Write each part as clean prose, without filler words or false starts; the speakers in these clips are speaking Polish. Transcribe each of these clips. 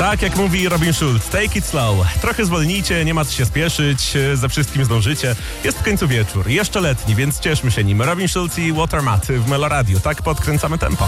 Tak jak mówi Robin Schulz, take it slow. Trochę zwolnijcie, nie ma co się spieszyć, ze wszystkim zdążycie. Jest w końcu wieczór, jeszcze letni, więc cieszmy się nim. Robin Schulz i Watermat w Meloradiu. Tak podkręcamy tempo.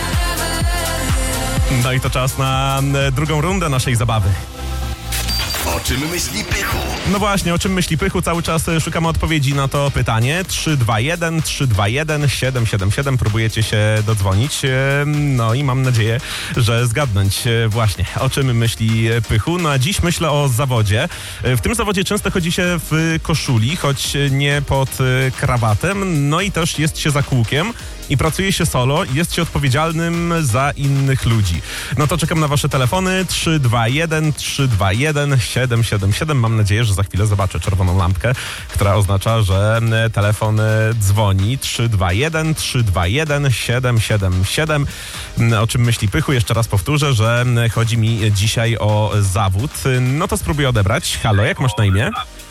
No i to czas na drugą rundę naszej zabawy. O czym myśli Pychu? No właśnie, o czym myśli Pychu? Cały czas szukamy odpowiedzi na to pytanie. 321-321-777. Próbujecie się dodzwonić. No i mam nadzieję, że zgadnąć właśnie, o czym myśli Pychu. No a dziś myślę o zawodzie. W tym zawodzie często chodzi się w koszuli, choć nie pod krawatem. No i też jest się za kółkiem i pracuje się solo i jest się odpowiedzialnym za innych ludzi. No to czekam na wasze telefony 321-321-777. Mam nadzieję, że za chwilę zobaczę czerwoną lampkę, która oznacza, że telefon dzwoni. 321-321-777. O czym myśli Pychu? Jeszcze raz powtórzę, że chodzi mi dzisiaj o zawód. No to spróbuję odebrać. Halo, jak masz na imię?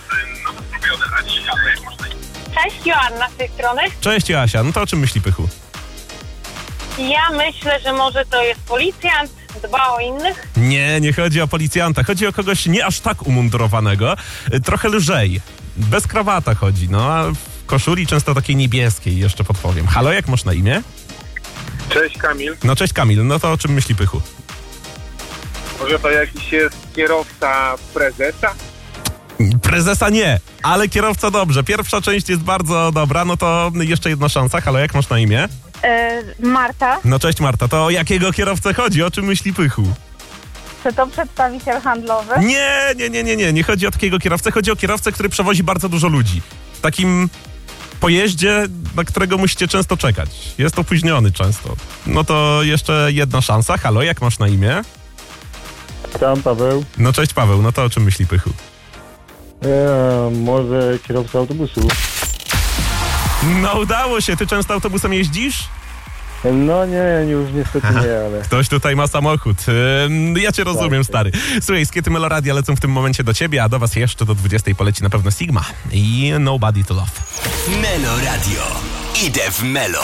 Cześć, Joanna z tej strony. Cześć Joasia, no to o czym myśli Pychu? Ja myślę, że może to jest policjant, dba o innych. Nie chodzi o policjanta, chodzi o kogoś nie aż tak umundurowanego, trochę lżej, bez krawata chodzi, no a w koszuli często takiej niebieskiej, jeszcze podpowiem. Halo, jak masz na imię? Cześć Kamil, No cześć Kamil, no to o czym myśli Pychu? może to jakiś jest kierowca prezesa? Prezesa nie, ale kierowca dobrze, pierwsza część jest bardzo dobra, no to jeszcze jedna szansa. Halo, jak masz na imię? Marta, No cześć Marta, to o jakiego kierowcę chodzi, o czym myśli Pychu? czy to przedstawiciel handlowy? Nie chodzi o takiego kierowcę, chodzi o kierowcę, który przewozi bardzo dużo ludzi. W takim pojeździe, na którego musicie często czekać. Jest opóźniony często. No to jeszcze jedna szansa. Halo, jak masz na imię? Tam Paweł. No cześć Paweł, no to o czym myśli Pychu? Może kierowca autobusu. No udało się, ty często autobusem jeździsz? No nie, już niestety nie, ale... Ktoś tutaj ma samochód. Ja cię rozumiem, stary. Słuchaj, skiety Meloradia lecą w tym momencie do ciebie, a do was jeszcze do 20 poleci na pewno Sigma i Nobody to Love. Meloradio. Idę w Melo.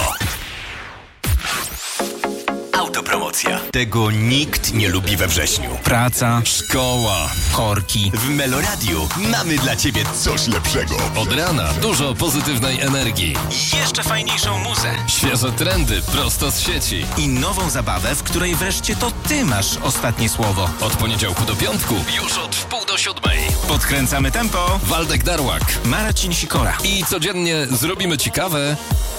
Autopromocja. Tego nikt nie lubi we wrześniu. Praca, szkoła, korki. W Meloradiu mamy dla ciebie coś lepszego. Od rana dużo pozytywnej energii. Jeszcze fajniejszą muzę. Świeże trendy prosto z sieci. I nową zabawę, w której wreszcie to ty masz ostatnie słowo. Od poniedziałku do piątku, już od 6:30. Podkręcamy tempo. Waldek Darłak. Marcin Sikora. I codziennie zrobimy ci kawę